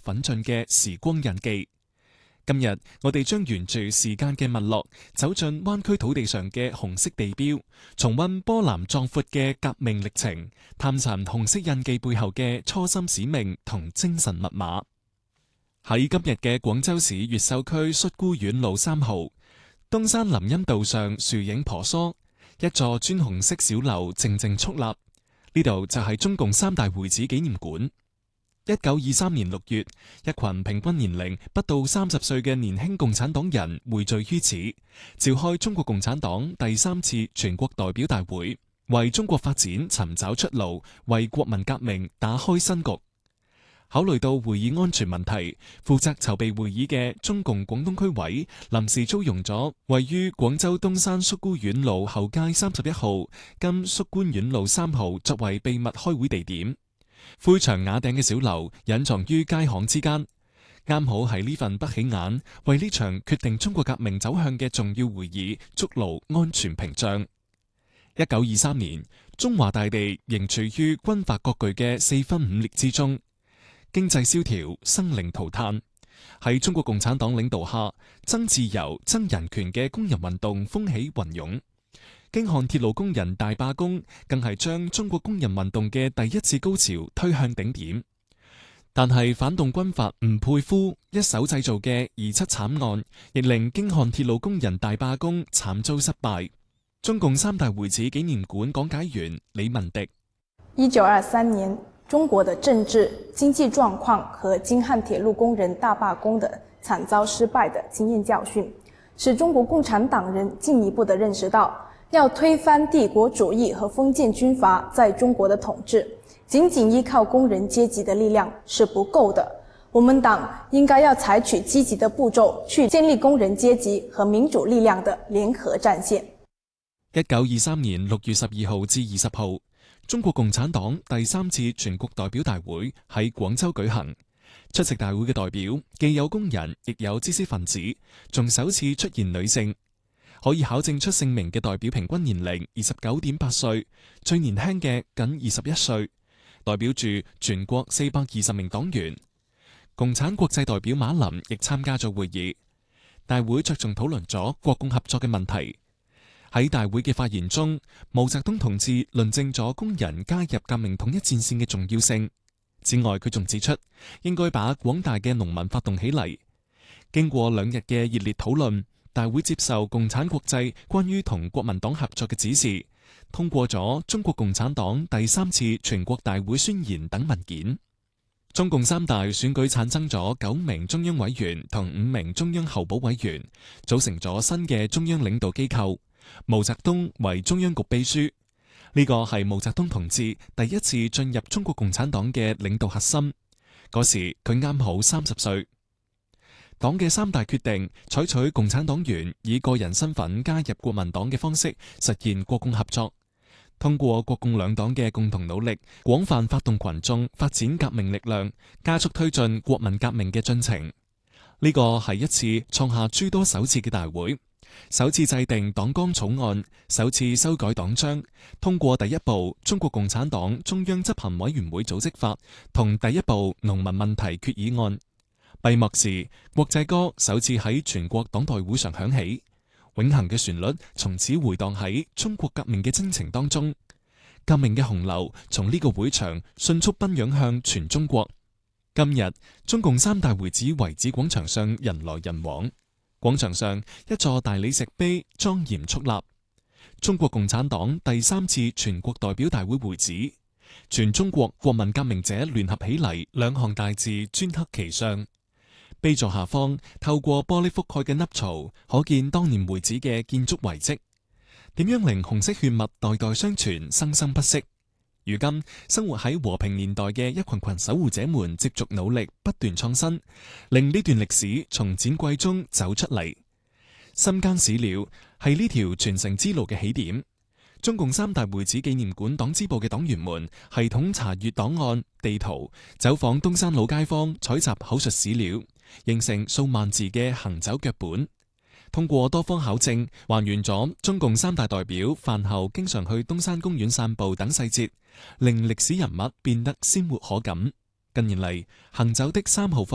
奮進嘅時光印記。今日我哋將沿住時間嘅脈絡，走進灣區土地上嘅紅色地標，重溫波瀾壯闊嘅革命歷程，探尋紅色印記背後嘅初心使命同精神密碼。喺今日嘅廣州市越秀區恤孤院路3號，東山林蔭道上樹影婆娑，一座磚紅色小樓靜靜矗立。呢度就係中共三大會址紀念館。1923年6月，一群平均年齡不到30歲嘅年輕共產黨人匯聚於此，召開中國共產黨第3次全國代表大會，為中國發展尋找出路，為國民革命打開新局。考慮到會議安全問題，負責籌備會議嘅中共廣東區委臨時租用咗位於廣州東山恤孤院路後街31號跟恤官院路3號作為秘密開會地點。灰牆瓦頂嘅小樓隱藏於街巷之間，啱好係呢份不起眼，為呢場決定中國革命走向嘅重要會議築牢安全屏障。1923年，中華大地仍處於軍閥割據嘅4分5裂之中，經濟蕭條，生靈塗炭。喺中國共產黨領導下，爭自由、爭人權嘅工人運動風起雲湧。京漢鐵路工人大罷工，更係將中國工人運動嘅第一次高潮推向頂點。但係反動軍閥吳佩孚一手製造嘅27慘案，亦令京漢鐵路工人大罷工慘遭失敗。中共三大會址紀念館講解員李文迪 ：1923年，中國的政治經濟狀況和京漢鐵路工人大罷工的慘遭失敗的經驗教訓，使中國共產黨人進一步地認識到，要推翻帝國主義和封建軍閥在中國的統治，僅僅依靠工人階級的力量是不夠的。我們黨應該要採取積極的步驟，去建立工人階級和民主力量的聯合戰線。 1923年6月12號至20號，中國共產黨第3次全國代表大會喺廣州舉行。出席大會嘅代表既有工人，亦有知識分子，仲首次出現女性。可以考證出姓名嘅代表平均年齡29.8歲，最年輕嘅僅21歲，代表住全國420名黨員。共產國際代表馬林亦參加咗會議。大會着重討論咗國共合作嘅問題。喺大會嘅發言中，毛澤東同志論證咗工人加入革命統一戰線嘅重要性。此外，佢仲指出應該把廣大嘅農民發動起嚟。經過2日嘅熱烈討論，大會接受共產國際關於同國民黨合作嘅指示，通過咗中國共產黨第3次全國大會宣言等文件。中共三大選舉產生咗9名中央委員同5名中央候補委員，組成咗新嘅中央領導機構。毛澤東為中央局秘書，呢個係毛澤東同志第一次進入中國共產黨嘅領導核心。嗰時佢啱好30歲。黨嘅3大決定，採取共產黨員以個人身份加入國民黨嘅方式，實現國共合作。通過國共兩黨嘅共同努力，廣泛發動群眾發展革命力量，加速推進國民革命嘅進程。呢個係一次創下諸多首次嘅大會。首次制定黨綱草案，首次修改黨章，通過第一部中國共產黨中央執行委員會組織法同第一部農民問題決議案。閉幕時，國際歌首次喺全國黨代會上響起，永恆嘅旋律從此回盪喺中國革命嘅征程當中。革命嘅洪流從呢個會場迅速奔湧向全中國。今日，中共三大會址遺址廣場上人來人往。廣場上一座大理石碑莊嚴矗立，中國共產黨第3次全國代表大會會址，全中國國民革命者聯合起嚟2行大字鐫刻其上。碑座下方透過玻璃覆蓋嘅凹槽，可見當年會址嘅建築遺跡。點樣令紅色血脈代代相傳，生生不息？如今生活喺和平年代嘅一群群守護者們接續努力，不斷創新，令呢段歷史從展櫃中走出嚟。深耕史料係呢條傳承之路嘅起點。中共三大會址紀念館黨支部嘅黨員們系統查閱檔案、地圖，走訪東山老街坊，採集口述史料，形成數萬字嘅行走腳本。通過多方考證，還原咗中共三大代表飯後經常去東山公園散步等細節，令歷史人物變得鮮活可感。近年嚟，行走的3號